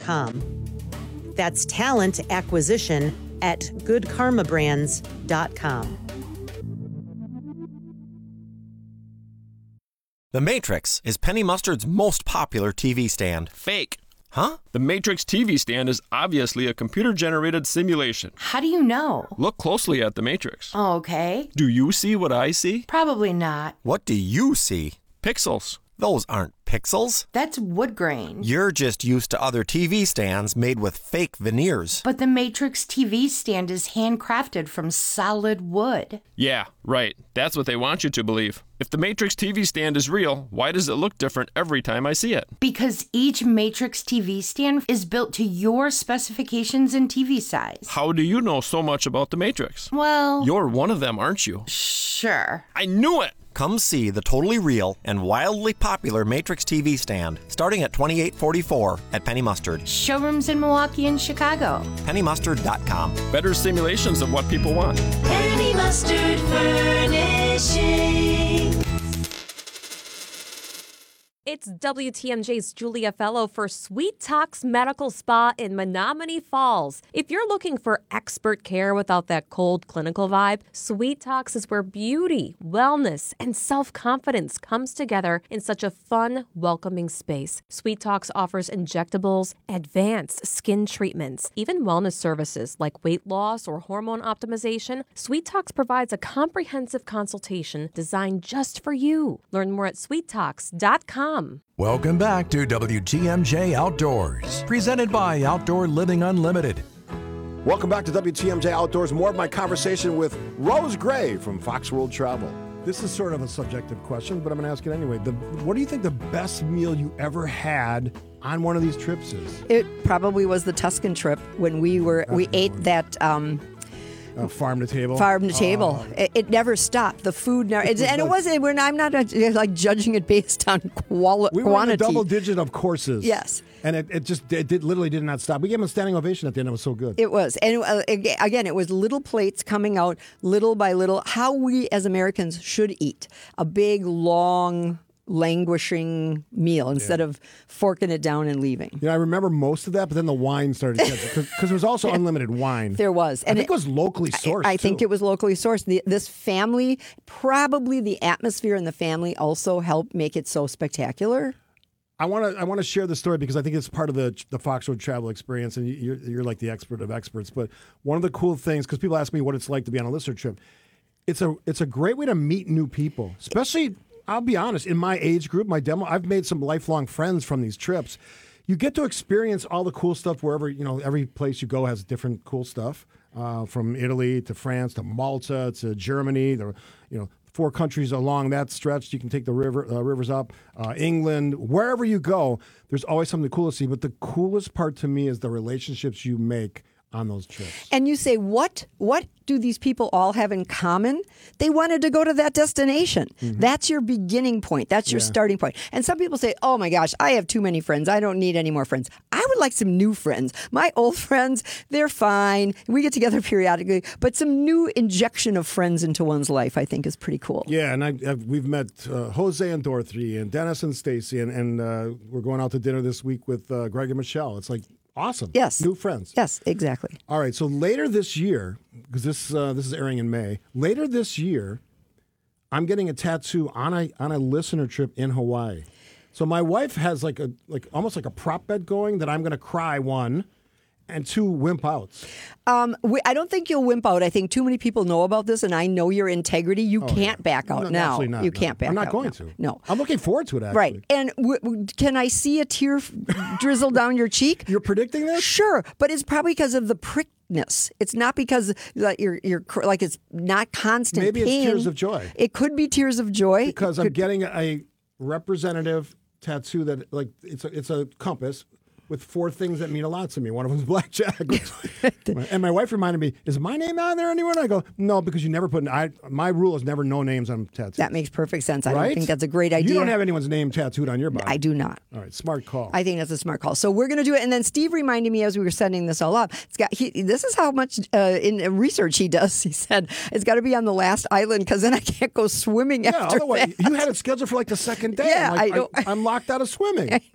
goodkarmabrands.com. That's talent acquisition at goodkarmabrands.com. The Matrix is Penny Mustard's most popular TV stand. Fake. Huh? The Matrix TV stand is obviously a computer-generated simulation. How do you know? Look closely at the Matrix. Okay. Do you see what I see? Probably not. What do you see? Pixels. Those aren't pixels. That's wood grain. You're just used to other TV stands made with fake veneers. But the Matrix TV stand is handcrafted from solid wood. Yeah, right. That's what they want you to believe. If the Matrix TV stand is real, why does it look different every time I see it? Because each Matrix TV stand is built to your specifications and TV size. How do you know so much about the Matrix? Well... You're one of them, aren't you? Sure. I knew it! Come see the totally real and wildly popular Matrix TV stand, starting at $28.44 at Penny Mustard. Showrooms in Milwaukee and Chicago. PennyMustard.com. Better simulations of what people want. Penny Mustard Furnishing. It's WTMJ's Julia Fellow for Sweet Talks Medical Spa in Menominee Falls. If you're looking for expert care without that cold clinical vibe, Sweet Talks is where beauty, wellness, and self-confidence comes together in such a fun, welcoming space. Sweet Talks offers injectables, advanced skin treatments, even wellness services like weight loss or hormone optimization. Sweet Talks provides a comprehensive consultation designed just for you. Learn more at sweettalks.com. Welcome back to WTMJ Outdoors, presented by Outdoor Living Unlimited. Welcome back to WTMJ Outdoors. More of my conversation with Rose Gray from Fox World Travel. This is sort of a subjective question, but I'm going to ask it anyway. What do you think the best meal you ever had on one of these trips is? It probably was the Tuscan trip when we ate that... farm to table. Farm to table. It never stopped. The food never. And it wasn't. I'm not like judging it based on quantity. We were in a double digit of courses. Yes. And it literally did not stop. We gave them a standing ovation at the end. It was so good. It was. And again, it was little plates coming out little by little. How we as Americans should eat. A big, long, languishing meal instead of forking it down and leaving. I remember most of that, but then the wine started catching because there was also unlimited wine. There was. And I think it was locally sourced. I think it was locally sourced. This family, probably the atmosphere in the family also helped make it so spectacular. I want to share the story because I think it's part of the Fox Road travel experience, and you're like the expert of experts. But one of the cool things, because people ask me what it's like to be on a listener trip, it's a great way to meet new people, especially. I'll be honest, in my age group, my demo, I've made some lifelong friends from these trips. You get to experience all the cool stuff wherever, every place you go has different cool stuff, from Italy to France to Malta to Germany, 4 countries along that stretch. You can take the rivers up, England, wherever you go, there's always something cool to see. But the coolest part to me is the relationships you make on those trips. And you say, what do these people all have in common? They wanted to go to that destination. Mm-hmm. That's your beginning point. That's your starting point. And some people say, oh my gosh, I have too many friends. I don't need any more friends. I would like some new friends. My old friends, they're fine. We get together periodically. But some new injection of friends into one's life, I think, is pretty cool. Yeah, and we've met Jose and Dorothy and Dennis and Stacy, and we're going out to dinner this week with Greg and Michelle. It's like, awesome. Yes. New friends. Yes, exactly. All right. So later this year, because this is airing in May, later this year, I'm getting a tattoo on a listener trip in Hawaii. So my wife has almost like a prop bed going that I'm going to cry, 1, and 2, wimp out. I don't think you'll wimp out. I think too many people know about this, and I know your integrity. You can't back out now. Absolutely not. You can't back out. I'm not going to. No. I'm looking forward to it, actually. Right. And can I see a tear drizzle down your cheek? You're predicting this? Sure, but it's probably because of the prickness. It's not because you're like it's not constant Maybe pain. it's tears of joy. It could be tears of joy. Because I'm getting a representative tattoo that it's a compass with 4 things that mean a lot to me. One of them is blackjack. And my wife reminded me, is my name on there anywhere? And I go, no, because you never put, my rule is never no names on tattoos. That makes perfect sense. I Right? don't think that's a great idea. You don't have anyone's name tattooed on your body. I do not. All right, smart call. I think that's a smart call. So we're going to do it. And then Steve reminded me as we were setting this all up, this is how much in research he does. He said, it's got to be on the last island because then I can't go swimming after otherwise, that. you had it scheduled for like the second day. Yeah, I know. I'm locked out of swimming. I know.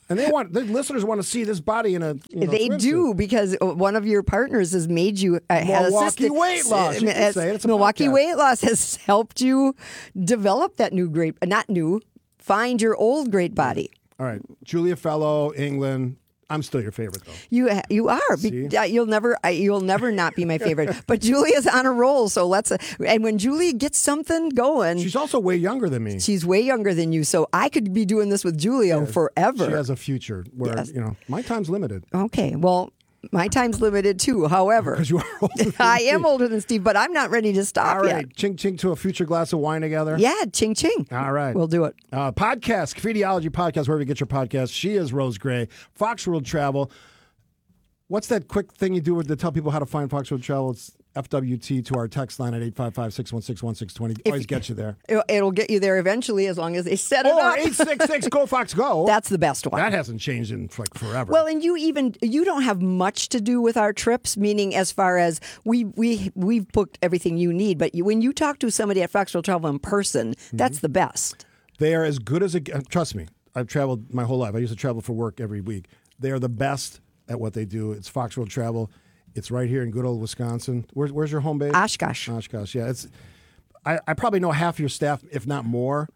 And the listeners want to see this body in a They swimsuit. do, because one of your partners has made you Milwaukee Weight Loss. You can say it. It's a Milwaukee podcast. Weight Loss has helped you develop that find your old great body. All right, Julia Fellow, England. I'm still your favorite, though. You are. You'll never not be my favorite. But Julia's on a roll, so and when Julia gets something going, She's also way younger than me. she's way younger than you, so I could be doing this with Julia forever. She has a future where Yes. my time's limited. Okay, well, my time's limited too. However, Because you are older than I me. am older than Steve, but I'm not ready to stop All yet. right, ching ching to a future glass of wine together. Yeah, ching ching. All right. We'll do it. Podcast, Graffitiology Podcast, wherever you get your podcasts. She is Rose Gray, Fox World Travel. What's that quick thing you do to tell people how to find Fox World Travel? It's FWT to our text line at 855-616-1620. Always get you there. It'll get you there eventually, as long as they set it Or up. 866-GO-FOX-GO. That's the best one. That hasn't changed in forever. Well, and you don't have much to do with our trips, meaning as far as we've booked everything you need. But when you talk to somebody at Fox World Travel in person, that's the best. They are as good as trust me. I've traveled my whole life. I used to travel for work every week. They are the best at what they do. It's Fox World Travel. It's right here in good old Wisconsin. Where's your home base? Oshkosh. Oshkosh. Yeah. I probably know half your staff, if not more.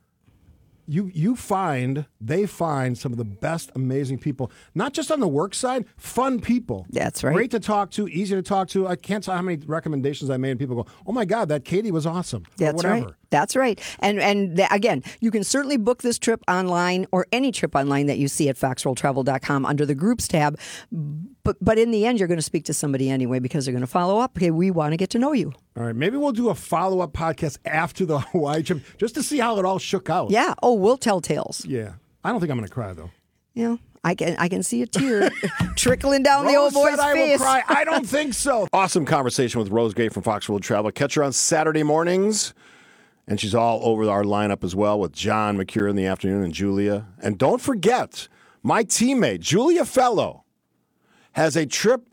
They find some of the best, amazing people, not just on the work side, fun people. That's right. Great to talk to, easy to talk to. I can't tell how many recommendations I made, and people go, "Oh my God, that Katie was awesome." That's or whatever. right. That's right. And again, you can certainly book this trip online or any trip online that you see at foxworldtravel.com under the groups tab. But in the end, you're going to speak to somebody anyway, because they're going to follow up. Okay, we want to get to know you. All right, maybe we'll do a follow-up podcast after the Hawaii trip just to see how it all shook out. Yeah. Oh, we'll tell tales. Yeah. I don't think I'm going to cry, though. You know, I can see a tear trickling down the old Rose boy's said I will face. cry. I don't think so. Awesome conversation with Rose Gray from Fox World Travel. Catch her on Saturday mornings. And she's all over our lineup as well with John McCure in the afternoon and Julia. And don't forget, my teammate, Julia Fellow, has a trip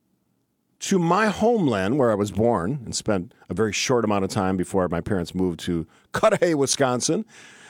to my homeland where I was born and spent a very short amount of time before my parents moved to Cudahy, Wisconsin.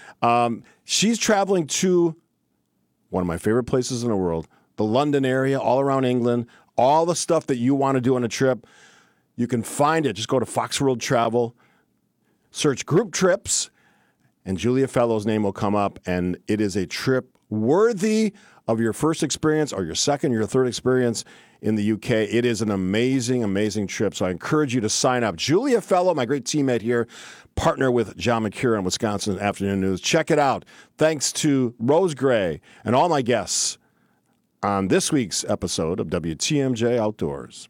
She's traveling to one of my favorite places in the world, the London area, all around England, all the stuff that you want to do on a trip. You can find it. Just go to Fox World Travel, search group trips, and Julia Fellow's name will come up, and it is a trip worthy of your first experience or your second or your third experience in the UK. It is an amazing, amazing trip, so I encourage you to sign up. Julia Fellow, my great teammate here, partner with John McCure on Wisconsin Afternoon News. Check it out. Thanks to Rose Gray and all my guests on this week's episode of WTMJ Outdoors.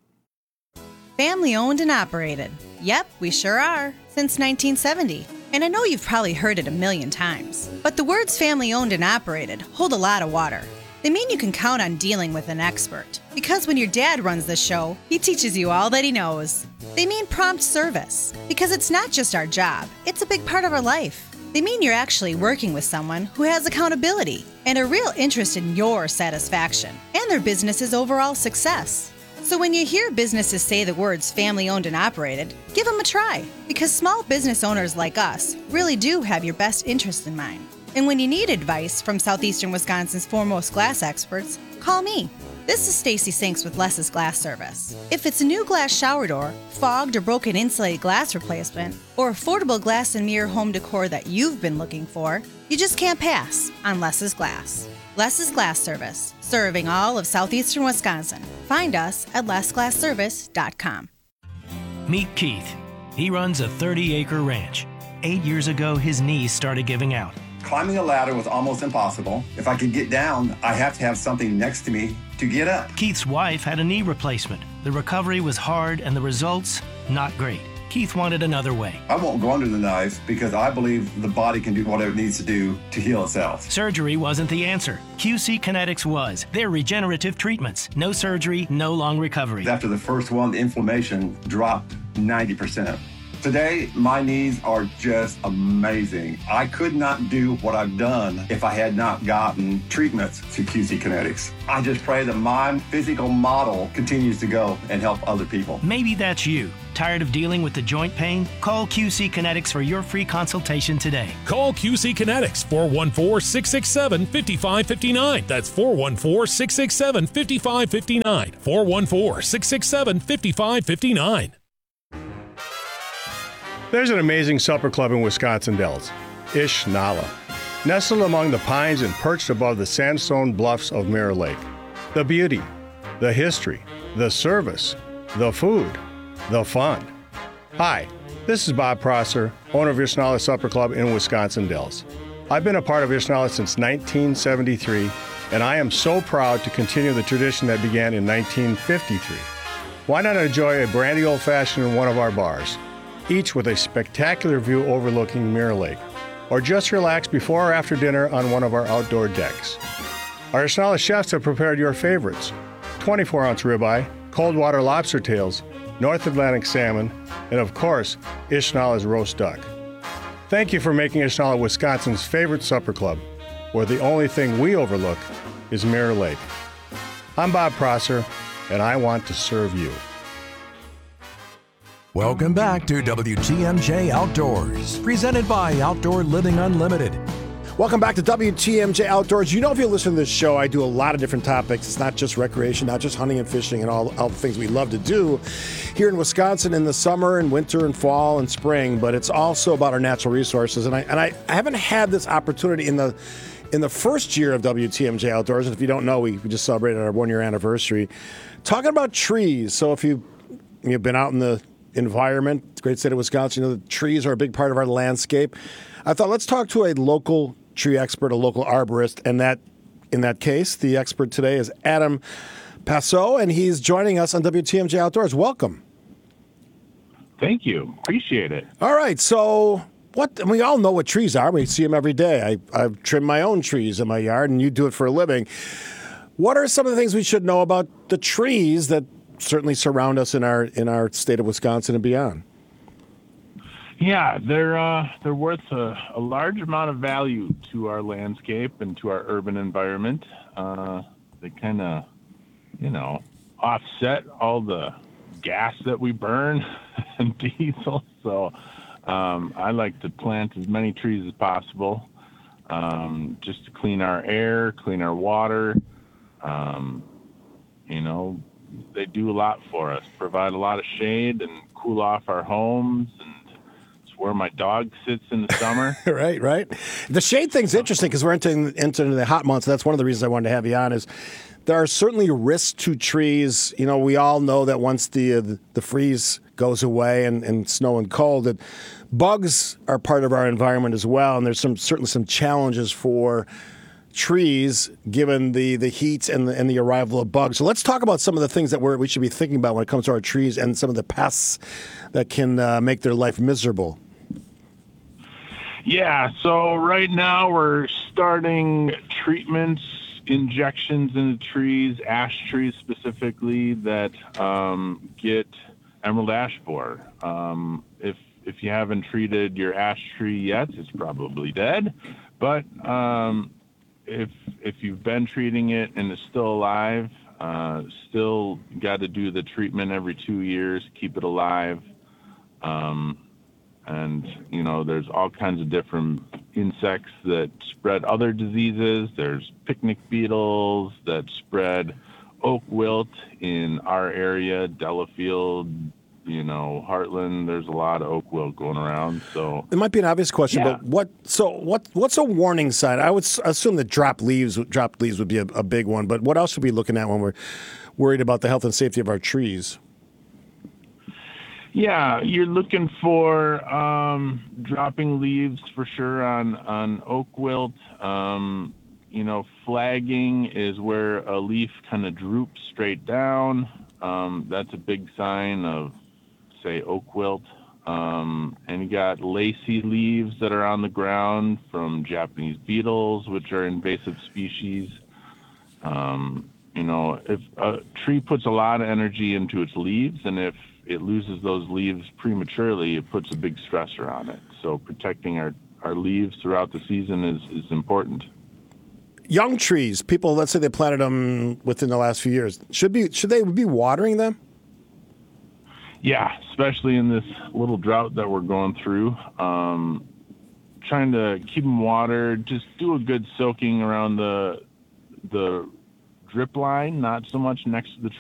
Family owned and operated. Yep, we sure are. Since 1970. And I know you've probably heard it a million times. But the words family owned and operated hold a lot of water. They mean you can count on dealing with an expert. Because when your dad runs the show, he teaches you all that he knows. They mean prompt service. Because it's not just our job, it's a big part of our life. They mean you're actually working with someone who has accountability and a real interest in your satisfaction and their business's overall success. So when you hear businesses say the words family owned and operated, give them a try, because small business owners like us really do have your best interest in mind. And when you need advice from Southeastern Wisconsin's foremost glass experts, call me. This is Stacy Sinks with Less's Glass Service. If it's a new glass shower door, fogged or broken insulated glass replacement, or affordable glass and mirror home decor that you've been looking for, you just can't pass on Less's Glass. Less's Glass Service, serving all of Southeastern Wisconsin. Find us at lessglassservice.com. Meet Keith. He runs a 30-acre ranch. 8 years ago, his knees started giving out. Climbing a ladder was almost impossible. If I could get down, I have to have something next to me to get up. Keith's wife had a knee replacement. The recovery was hard and the results not great. Keith wanted another way. I won't go under the knife because I believe the body can do whatever it needs to do to heal itself. Surgery wasn't the answer. QC Kinetics was. They're regenerative treatments. No surgery, no long recovery. After the first one, the inflammation dropped 90%. Today, my knees are just amazing. I could not do what I've done if I had not gotten treatments to QC Kinetics. I just pray that my physical model continues to go and help other people. Maybe that's you. Tired of dealing with the joint pain? Call QC Kinetics for your free consultation today. Call QC Kinetics, 414-667-5559. That's 414-667-5559. 414-667-5559. There's an amazing supper club in Wisconsin Dells, Ish Nala, nestled among the pines and perched above the sandstone bluffs of Mirror Lake. The beauty, the history, the service, the food, the fun. Hi, this is Bob Prosser, owner of Ish Nala Supper Club in Wisconsin Dells. I've been a part of Ish Nala since 1973, and I am so proud to continue the tradition that began in 1953. Why not enjoy a brandy old-fashioned in one of our bars, each with a spectacular view overlooking Mirror Lake, or just relax before or after dinner on one of our outdoor decks. Our Ish Nala chefs have prepared your favorites: 24-ounce ribeye, cold water lobster tails, North Atlantic salmon, and of course, Ish Nala's roast duck. Thank you for making Ish Nala Wisconsin's favorite supper club, where the only thing we overlook is Mirror Lake. I'm Bob Prosser, and I want to serve you. Welcome back to WTMJ Outdoors, presented by Outdoor Living Unlimited. Welcome back to WTMJ Outdoors. You know, if you listen to this show, I do a lot of different topics. It's not just recreation, not just hunting and fishing and all the things we love to do here in Wisconsin in the summer and winter and fall and spring, but it's also about our natural resources. And I haven't had this opportunity in the first year of WTMJ Outdoors. And if you don't know, we just celebrated our 1-year anniversary talking about trees. So if you've been out in the environment, the great state of Wisconsin, you know, the trees are a big part of our landscape. I thought, let's talk to a local tree expert, a local arborist, and in that case, the expert today is Adam Passot, and he's joining us on WTMJ Outdoors. Welcome. Thank you. Appreciate it. All right, so we all know what trees are. We see them every day. I've trimmed my own trees in my yard, and you do it for a living. What are some of the things we should know about the trees that certainly surround us in our state of Wisconsin and beyond? Yeah, they're worth a large amount of value to our landscape and to our urban environment. They kind of, offset all the gas that we burn and diesel. So I like to plant as many trees as possible, just to clean our air, clean our water. They do a lot for us, provide a lot of shade and cool off our homes, and it's where my dog sits in the summer. Right. The shade thing's interesting because we're entering the hot months. That's one of the reasons I wanted to have you on is there are certainly risks to trees. You know, we all know that once the freeze goes away and snow and cold, that bugs are part of our environment as well, and there's certainly some challenges for trees given the heat and the arrival of bugs. So let's talk about some of the things that we should be thinking about when it comes to our trees and some of the pests that can make their life miserable. Yeah, so right now we're starting treatments, injections into trees, ash trees specifically, that get emerald ash borer. If you haven't treated your ash tree yet, it's probably dead. But if you've been treating it and it's still alive, still got to do the treatment every 2 years, keep it alive. And, there's all kinds of different insects that spread other diseases. There's picnic beetles that spread oak wilt in our area, Delafield, Heartland. There's a lot of oak wilt going around. So it might be an obvious question, yeah. But what's a warning sign? I would assume that dropped leaves would be a big one. But what else should we be looking at when we're worried about the health and safety of our trees? Yeah, you're looking for dropping leaves for sure on oak wilt. Flagging is where a leaf kind of droops straight down. That's a big sign of, say, oak wilt. And you got lacy leaves that are on the ground from Japanese beetles, which are invasive species. If a tree puts a lot of energy into its leaves, and if it loses those leaves prematurely, it puts a big stressor on it. So protecting our leaves throughout the season is important. Young trees, people, let's say they planted them within the last few years. Should they be watering them? Yeah, especially in this little drought that we're going through. Trying to keep them watered. Just do a good soaking around the drip line, not so much next to the